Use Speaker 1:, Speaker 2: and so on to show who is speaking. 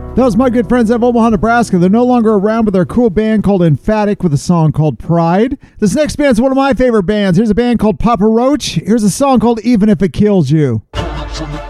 Speaker 1: That was my good friends of Omaha, Nebraska. They're no longer around, but they're a cool band called Emphatic with a song called Pride. This next band's one of my favorite bands. Here's a band called Papa Roach. Here's a song called Even If It Kills You.